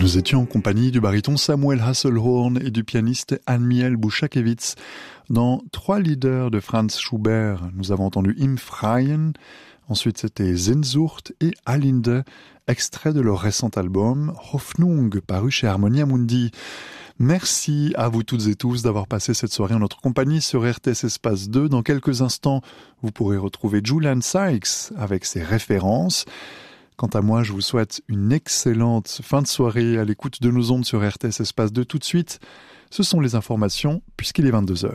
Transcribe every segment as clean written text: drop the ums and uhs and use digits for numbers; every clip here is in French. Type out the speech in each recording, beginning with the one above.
Nous étions en compagnie du baryton Samuel Hasselhorn et du pianiste Anmiel Bouchakewitz. Dans 3 lieder de Franz Schubert, nous avons entendu Im Freien, ensuite c'était Sehnsucht et Alinde, extrait de leur récent album Hoffnung, paru chez Harmonia Mundi. Merci à vous toutes et tous d'avoir passé cette soirée en notre compagnie sur RTS Espace 2. Dans quelques instants, vous pourrez retrouver Julian Sykes avec ses références. Quant à moi, je vous souhaite une excellente fin de soirée à l'écoute de nos ondes sur RTS Espace 2. Tout de suite, ce sont les informations puisqu'il est 22h.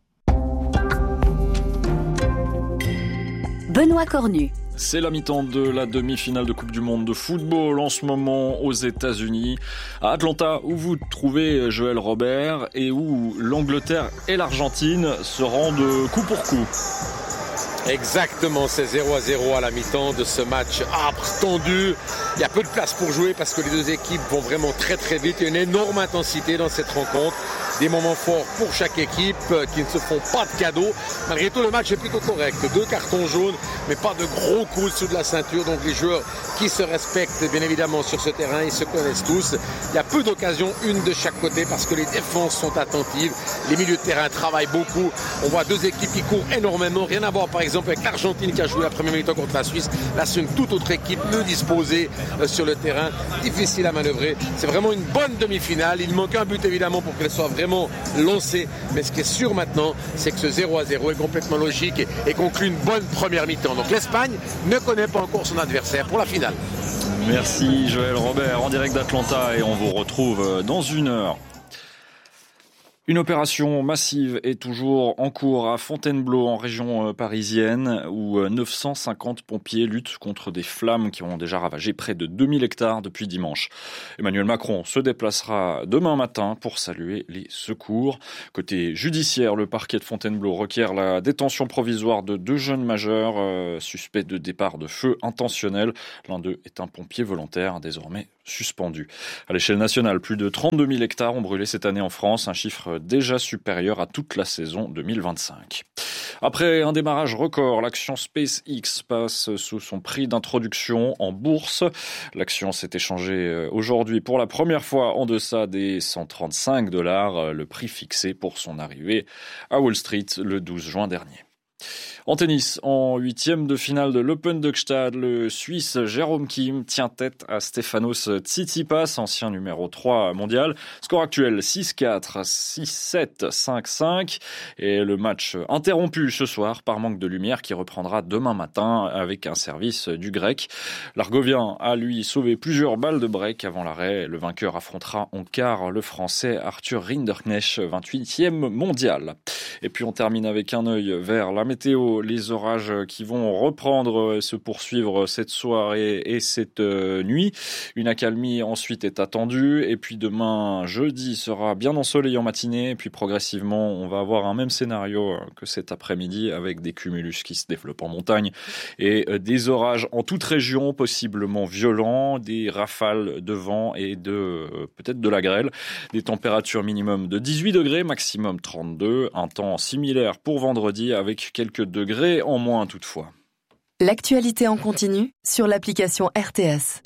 Benoît Cornu. C'est la mi-temps de la demi-finale de Coupe du Monde de football en ce moment aux États-Unis, à Atlanta, où vous trouvez Joël Robert et où l'Angleterre et l'Argentine se rendent coup pour coup. Exactement, c'est 0-0 à la mi-temps de ce match âpre, tendu. Il y a peu de place pour jouer parce que les deux équipes vont vraiment très très vite. Il y a une énorme intensité dans cette rencontre. Des moments forts pour chaque équipe qui ne se font pas de cadeaux. Malgré tout, le match est plutôt correct. 2 cartons jaunes, mais pas de gros coups sous de la ceinture. Donc les joueurs qui se respectent bien évidemment sur ce terrain, ils se connaissent tous. Il y a peu d'occasions, une de chaque côté, parce que les défenses sont attentives. Les milieux de terrain travaillent beaucoup. On voit 2 équipes qui courent énormément. Rien à voir par exemple avec l'Argentine qui a joué la première mi-temps contre la Suisse. Là, c'est une toute autre équipe, mieux disposée sur le terrain. Difficile à manœuvrer. C'est vraiment une bonne demi-finale. Il manque un but évidemment pour qu'elle soit vraiment lancée. Mais ce qui est sûr maintenant, c'est que ce 0-0 est complètement logique et conclut une bonne première mi-temps. Donc l'Espagne ne connaît pas encore son adversaire pour la finale. Merci Joël Robert en direct d'Atlanta et on vous retrouve dans 1 heure. Une opération massive est toujours en cours à Fontainebleau, en région parisienne, où 950 pompiers luttent contre des flammes qui ont déjà ravagé près de 2000 hectares depuis dimanche. Emmanuel Macron se déplacera demain matin pour saluer les secours. Côté judiciaire, le parquet de Fontainebleau requiert la détention provisoire de 2 jeunes majeurs suspects de départ de feu intentionnel. L'un d'eux est un pompier volontaire, désormais suspendu. À l'échelle nationale, plus de 32 000 hectares ont brûlé cette année en France, un chiffre déjà supérieur à toute la saison 2025. Après un démarrage record, l'action SpaceX passe sous son prix d'introduction en bourse. L'action s'est échangée aujourd'hui pour la première fois en deçà des $135, le prix fixé pour son arrivée à Wall Street le 12 juin dernier. En tennis, en 8e de finale de l'Open de Gstaad, le Suisse Jérôme Kim tient tête à Stefanos Tsitsipas, ancien numéro 3 mondial. Score actuel 6-4, 6-7, 5-5. Et le match interrompu ce soir par manque de lumière qui reprendra demain matin avec un service du Grec. L'Argovien a lui sauvé plusieurs balles de break avant l'arrêt. Le vainqueur affrontera en quart le Français Arthur Rinderknecht, 28e mondial. Et puis on termine avec un œil vers la météo. Les orages qui vont reprendre et se poursuivre cette soirée et cette nuit. Une accalmie ensuite est attendue. Et puis demain, jeudi, sera bien ensoleillé en matinée. Et puis progressivement, on va avoir un même scénario que cet après-midi avec des cumulus qui se développent en montagne et des orages en toute région, possiblement violents, des rafales de vent et peut-être de la grêle. Des températures minimum de 18 degrés, maximum 32. Un temps similaire pour vendredi avec quelques degrés en moins toutefois. L'actualité en continu sur l'application RTS.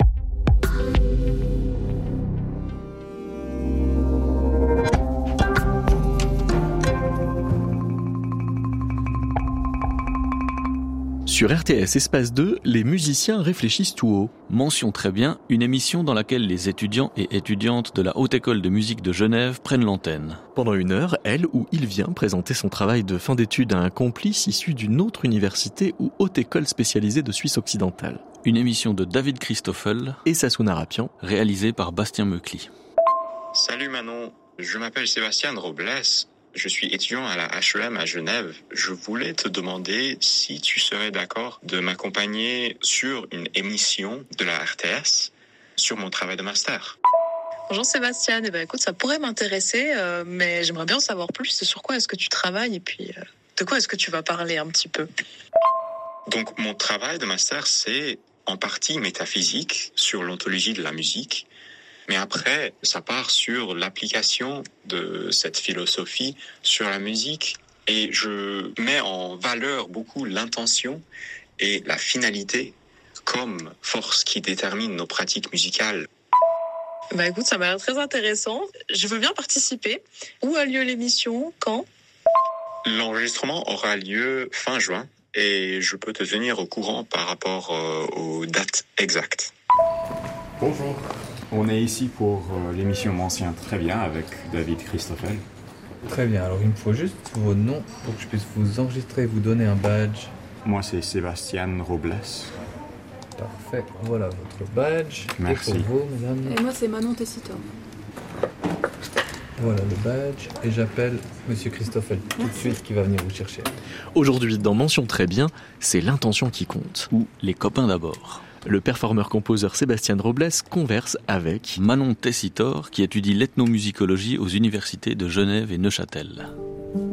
Sur RTS Espace 2, les musiciens réfléchissent tout haut. Mention très bien, une émission dans laquelle les étudiants et étudiantes de la Haute École de musique de Genève prennent l'antenne. Pendant 1 heure, elle ou il vient présenter son travail de fin d'études à un complice issu d'une autre université ou haute école spécialisée de Suisse occidentale. Une émission de David Christoffel et Sassouna Rapian, réalisée par Bastien Meucli. Salut Manon, je m'appelle Sébastien Robles. Je suis étudiant à la HEM à Genève. Je voulais te demander si tu serais d'accord de m'accompagner sur une émission de la RTS sur mon travail de master. Bonjour Sébastien, écoute, ça pourrait m'intéresser, mais j'aimerais bien en savoir plus sur quoi est-ce que tu travailles et puis de quoi est-ce que tu vas parler un petit peu. Donc mon travail de master, c'est en partie métaphysique sur l'ontologie de la musique. Mais après, ça part sur l'application de cette philosophie sur la musique et je mets en valeur beaucoup l'intention et la finalité comme force qui détermine nos pratiques musicales. Bah écoute, ça m'a l'air très intéressant. Je veux bien participer. Où a lieu l'émission? Quand? L'enregistrement aura lieu fin juin et je peux te tenir au courant par rapport aux dates exactes. Bonjour, on est ici pour l'émission M'ancien très bien avec David Christoffel. Très bien, alors il me faut juste vos noms pour que je puisse vous enregistrer et vous donner un badge. Moi c'est Sébastien Robles. Parfait, voilà votre badge. Merci. Et pour vous, madame? Et moi c'est Manon Tessitor. Voilà le badge et j'appelle Monsieur Christoffel tout de suite qui va venir vous chercher. Aujourd'hui, dans Mention très bien, c'est l'intention qui compte, ou les copains d'abord. Le performeur-composeur Sébastien Robles converse avec Manon Tessitor qui étudie l'ethnomusicologie aux universités de Genève et Neuchâtel.